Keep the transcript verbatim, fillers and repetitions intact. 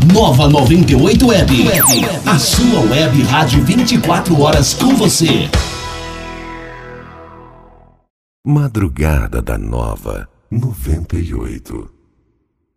Nova noventa e oito Web. A sua web rádio vinte e quatro horas com você. Madrugada da Nova noventa e oito.